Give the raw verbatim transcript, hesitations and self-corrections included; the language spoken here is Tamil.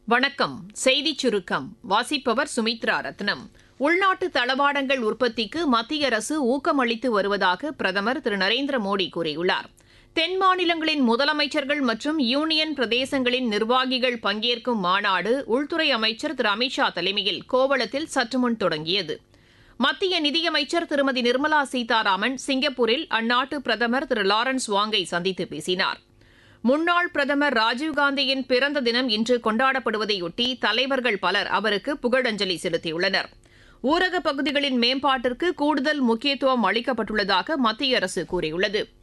வணக்கம். செய்திச் சுருக்கம் வாசிப்பவர் சுமித்ரா ரத்னம். உள்நாட்டு தளவாடங்கள் உற்பத்திக்கு மத்திய அரசு ஊக்கமளித்து வருவதாக பிரதமர் திரு நரேந்திர மோடி கூறியுள்ளார். தென் மாநிலங்களின் முதலமைச்சர்கள் மற்றும் யூனியன் பிரதேசங்களின் நிர்வாகிகள் பங்கேற்கும் மாநாடு உள்துறை அமைச்சர் திரு அமித்ஷா தலைமையில் கோவளத்தில் சற்றுமுன் தொடங்கியது. மத்திய நிதியமைச்சர் திருமதி நிர்மலா சீதாராமன் சிங்கப்பூரில் அந்நாட்டு பிரதமர் திரு லாரன்ஸ் வாங்கை சந்தித்து பேசினார். முன்னாள் பிரதமர் ராஜீவ்காந்தியின் பிறந்த தினம் இன்று கொண்டாடப்படுவதையொட்டி தலைவர்கள் பலர் அவருக்கு புகழஞ்சலி செலுத்தியுள்ளனர். ஊரகப் பகுதிகளின் மேம்பாட்டிற்கு கூடுதல் முக்கியத்துவம் அளிக்கப்பட்டுள்ளதாக மத்திய அரசு கூறியுள்ளது.